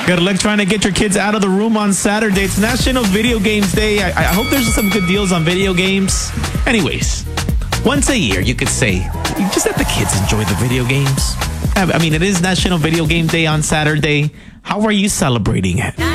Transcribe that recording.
Good luck trying to get your kids out of the room on Saturday. It's National Video Games Day. I hope there's some good deals on video games. Anyways, once a year, you could say, just let the kids enjoy the video games. I mean, it is National Video Game Day on Saturday. How are you celebrating it?